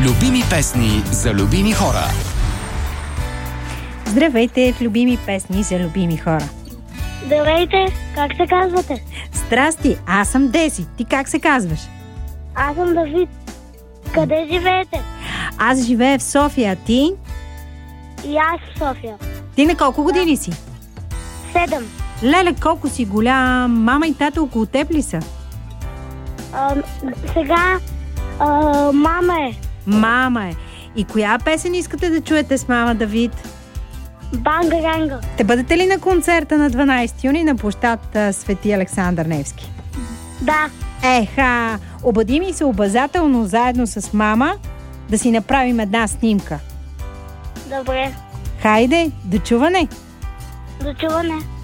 Любими песни за любими хора. Здравейте в Любими песни за любими хора. Здравейте, как се казвате? Здрасти, аз съм Деси. Ти как се казваш? Аз съм Давид. Къде живеете? Аз живея в София, а ти? И аз в София. Ти на колко години си? 7. Леле, колко си голям. Мама и тата около теб ли са? Сега мама е. Мама е. И коя песен искате да чуете с мама, Давид? Банга-ранга. Ще бъдете ли на концерта на 12 юни на площад Свети Александър Невски? Да. Еха, обади ми се обязателно заедно с мама да си направим една снимка. Добре. Хайде, до чуване! До чуване.